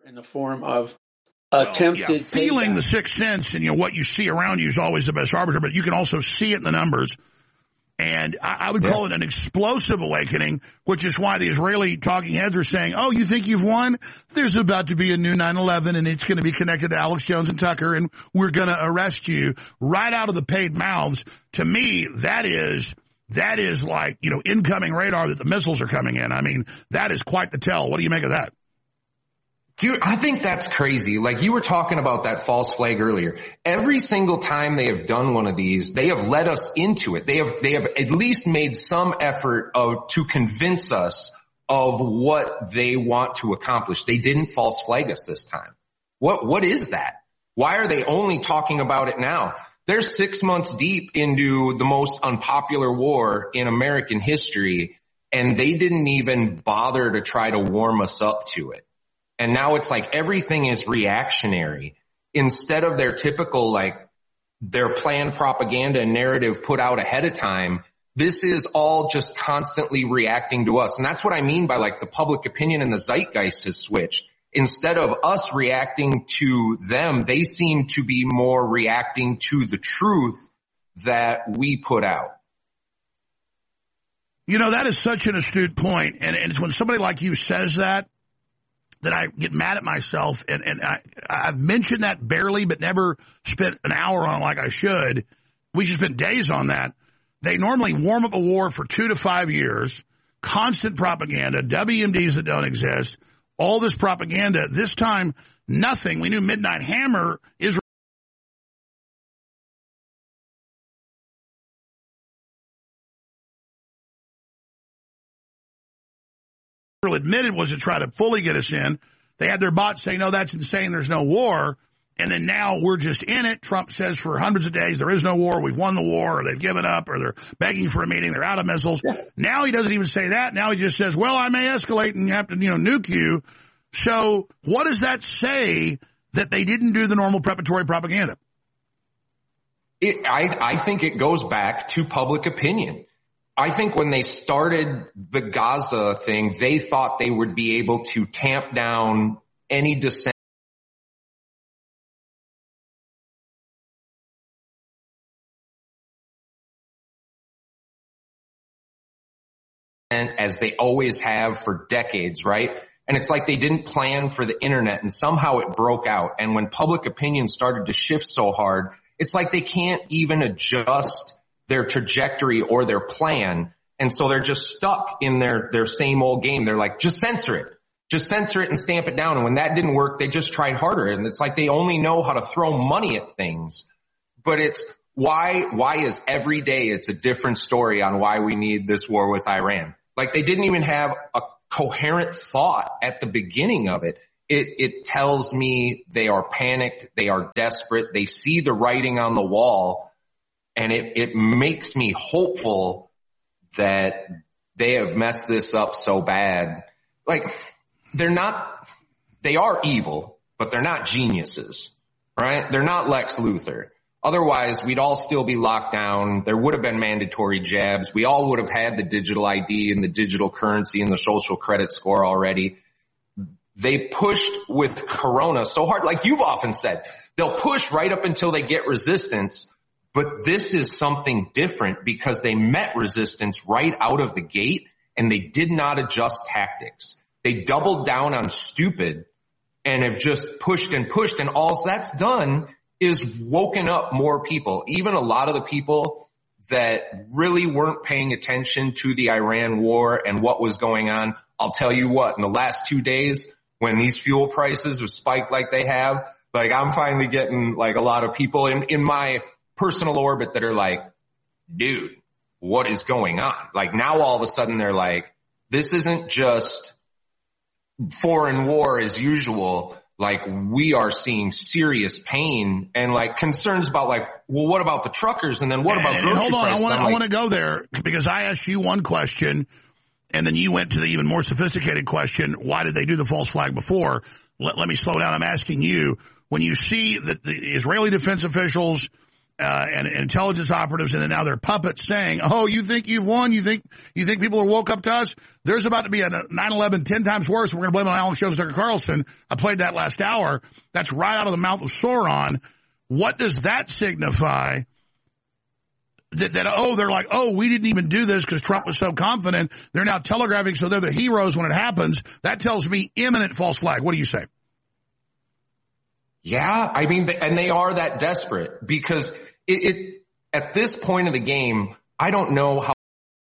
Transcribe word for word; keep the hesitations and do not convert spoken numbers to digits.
in the form of well, attempted yeah, feeling payback. The sixth sense, and you know what you see around you is always the best arbiter, but you can also see it in the numbers. And I, I would yeah. call it an explosive awakening, which is why the Israeli talking heads are saying, oh, you think you've won? There's about to be a new nine eleven, and it's going to be connected to Alex Jones and Tucker, and we're going to arrest you right out of the paid mouths. To me, that is that is like, you know, incoming radar that the missiles are coming in. I mean, that is quite the tell. What do you make of that? Dude, I think that's crazy. Like you were talking about that false flag earlier. Every single time they have done one of these, they have led us into it. They have, they have at least made some effort of, to convince us of what they want to accomplish. They didn't false flag us this time. What, what is that? Why are they only talking about it now? They're six months deep into the most unpopular war in American history, and they didn't even bother to try to warm us up to it. And now it's like everything is reactionary instead of their typical, like their planned propaganda and narrative put out ahead of time. This is all just constantly reacting to us. And that's what I mean by like the public opinion and the zeitgeist has switched. Instead of us reacting to them, they seem to be more reacting to the truth that we put out. You know, that is such an astute point. And, and it's when somebody like you says that, that I get mad at myself, and, and I, I've mentioned that barely, but never spent an hour on it like I should. We should spend days on that. They normally warm up a war for two to five years, constant propaganda, W M Ds that don't exist, all this propaganda. This time, nothing. We knew Midnight Hammer is admitted was to try to fully get us in. They had their bots say, no, that's insane. There's no war. And then now we're just in it. Trump says for hundreds of days, there is no war. We've won the war, or they've given up, or they're begging for a meeting. They're out of missiles. Yeah. Now he doesn't even say that. Now he just says, well, I may escalate and have to, you know, nuke you. So what does that say that they didn't do the normal preparatory propaganda? It, I, I think it goes back to public opinion. I think when they started the Gaza thing, they thought they would be able to tamp down any dissent as they always have for decades, right? And it's like they didn't plan for the internet, and somehow it broke out. And when public opinion started to shift so hard, it's like they can't even adjust their trajectory or their plan. And so they're just stuck in their, their same old game. They're like, just censor it. Just censor it and stamp it down. And when that didn't work, they just tried harder. And it's like they only know how to throw money at things. But it's why, why is every day it's a different story on why we need this war with Iran? Like they didn't even have a coherent thought at the beginning of it. It, it tells me they are panicked. They are desperate. They see the writing on the wall. And it, it makes me hopeful that they have messed this up so bad. Like, they're not, they are evil, but they're not geniuses, right? They're not Lex Luthor. Otherwise, we'd all still be locked down. There would have been mandatory jabs. We all would have had the digital I D and the digital currency and the social credit score already. They pushed with Corona so hard, like you've often said, they'll push right up until they get resistance. But this is something different because they met resistance right out of the gate and they did not adjust tactics. They doubled down on stupid and have just pushed and pushed. And all that's done is woken up more people. Even a lot of the people that really weren't paying attention to the Iran war and what was going on. I'll tell you what, in the last two days, when these fuel prices have spiked like they have, like I'm finally getting like a lot of people in, in my personal orbit that are like, dude, what is going on? Like now all of a sudden they're like, this isn't just foreign war as usual. Like we are seeing serious pain and like concerns about like, well, what about the truckers? And then what about and, grocery and hold on, prices? I want to like, I want to go there because I asked you one question and then you went to the even more sophisticated question. Why did they do the false flag before? Let, let me slow down. I'm asking you, when you see that the Israeli defense officials uh, and, and intelligence operatives, and then now they're puppets saying, oh, you think you've won? You think you think people are woke up to us? There's about to be a nine eleven ten times worse. We're going to blame it on Alex Jones, Tucker Carlson. I played that last hour. That's right out of the mouth of Sauron. What does that signify? That, that, oh, they're like, oh, we didn't even do this because Trump was so confident. They're now telegraphing, so they're the heroes when it happens. That tells me imminent false flag. What do you say? Yeah, I mean, and they are that desperate because it, it at this point of the game, I don't know how